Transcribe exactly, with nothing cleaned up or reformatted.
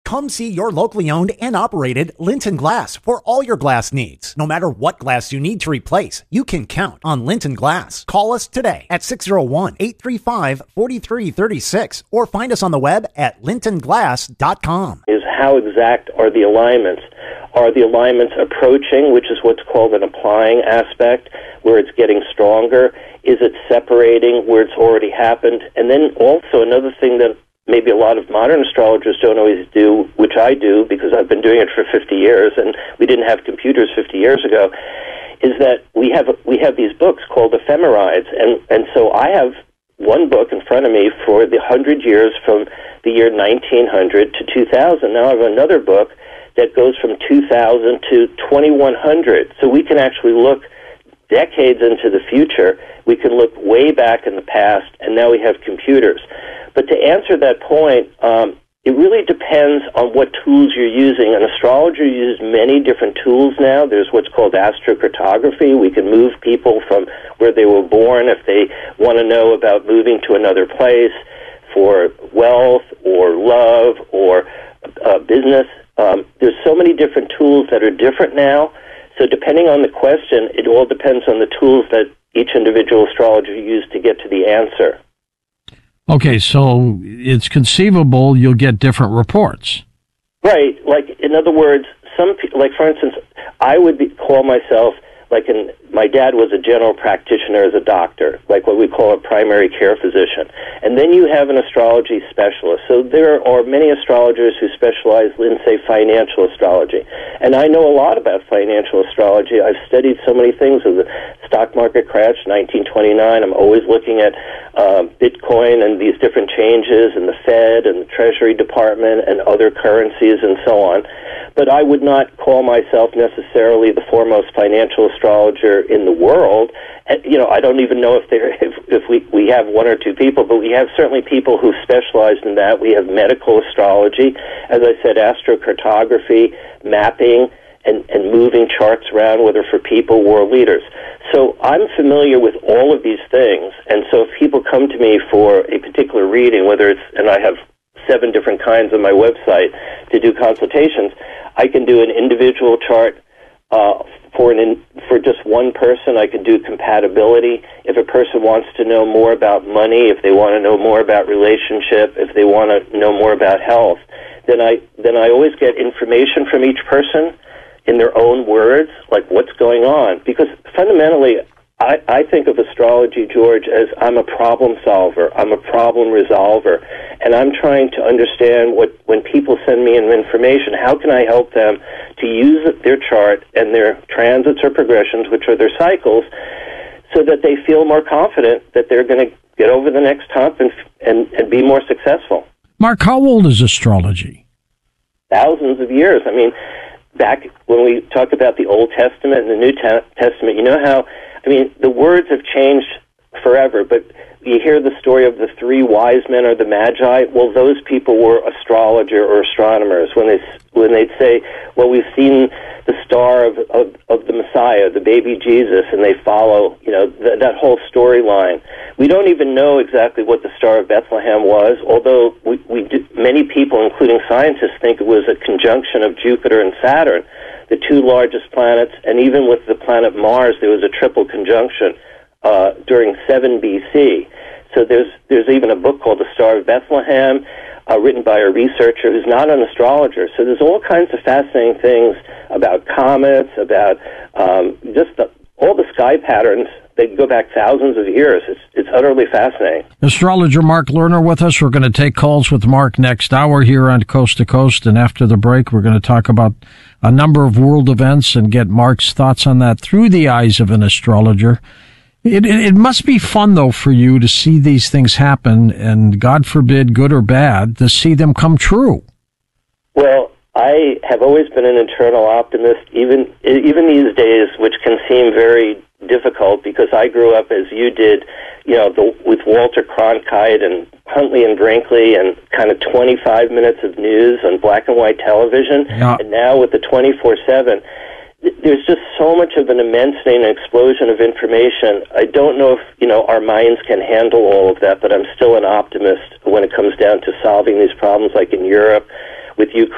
Come see your locally owned and operated Linton Glass for all your glass needs. No matter what glass you need to replace, you can count on Linton Glass. Call us today at six oh one, eight three five, four three three six or find us on the web at linton glass dot com. Is how exact are the alignments? Are the alignments approaching, which is what's called an applying aspect, where it's getting stronger? Is it separating where it's already happened? And then also another thing that maybe a lot of modern astrologers don't always do, which I do because I've been doing it for fifty years, and we didn't have computers fifty years ago, is that we have we have these books called ephemerides, and, and so I have one book in front of me for the one hundred years from the year nineteen hundred to two thousand. Now I have another book that goes from two thousand to twenty-one hundred. So we can actually look decades into the future. We can look way back in the past, and now we have computers. But to answer that point, um, it really depends on what tools you're using. An astrologer uses many different tools now. There's what's called astrocartography. We can move people from where they were born if they want to know about moving to another place for wealth or love or uh, business. Um, there's so many different tools that are different now. So depending on the question, it all depends on the tools that each individual astrologer used to get to the answer. Okay, so it's conceivable you'll get different reports. Right. Like, in other words, some people, like, for instance, I would be, call myself, like, in, my dad was a general practitioner as a doctor, like what we call a primary care physician. And then you have an astrology specialist. So there are many astrologers who specialize in, say, financial astrology. And I know a lot about financial astrology. I've studied so many things. The stock market crash, nineteen twenty-nine. I'm always looking at uh, Bitcoin and these different changes and the Fed and the Treasury Department and other currencies and so on. But I would not call myself necessarily the foremost financial astrologer in the world. And, you know, I don't even know if there if, if we, we have one or two people, but we have certainly people who specialize in that. We have medical astrology, as I said, astrocartography, mapping, and, and moving charts around, whether for people, world leaders. So I'm familiar with all of these things, and so if people come to me for a particular reading, whether it's, and I have seven different kinds on my website to do consultations, I can do an individual chart uh, for an in, for just one person. I can do compatibility. If a person wants to know more about money, if they want to know more about relationship, if they want to know more about health, then I then I always get information from each person in their own words, like what's going on. Because fundamentally, I, I think of astrology, George, as I'm a problem solver. I'm a problem resolver. And I'm trying to understand what, when people send me in information, how can I help them to use their chart and their transits or progressions, which are their cycles, so that they feel more confident that they're going to get over the next hump and, and, and be more successful. Mark, how old is astrology? Thousands of years. I mean, back when we talk about the Old Testament and the New Testament, you know how, I mean, the words have changed forever, but you hear the story of the three wise men or the magi. Well, those people were astrologer or astronomers. When they when they'd say, well, we've seen the star of, of, of the Messiah, the baby Jesus, and they follow, you know, th- that whole storyline. We don't even know exactly what the Star of Bethlehem was, although we, we do, many people, including scientists, think it was a conjunction of Jupiter and Saturn, the two largest planets, and even with the planet Mars, there was a triple conjunction uh, during seven B C. So there's there's even a book called The Star of Bethlehem, uh, written by a researcher who's not an astrologer. So there's all kinds of fascinating things about comets, about um, just the, all the sky patterns. They go back thousands of years. It's it's utterly fascinating. Astrologer Mark Lerner with us. We're going to take calls with Mark next hour here on Coast to Coast, and after the break, we're going to talk about a number of world events and get Mark's thoughts on that through the eyes of an astrologer. It, it, it must be fun, though, for you to see these things happen, and God forbid, good or bad, to see them come true. Well, I have always been an eternal optimist, even even these days, which can seem very difficult because I grew up as you did, you know, the, with Walter Cronkite and Huntley and Brinkley and kind of twenty-five minutes of news on black and white television, yeah. And now with the twenty-four seven. There's just so much of an immensity and explosion of information. I don't know if, you know, our minds can handle all of that, but I'm still an optimist when it comes down to solving these problems like in Europe with Ukraine.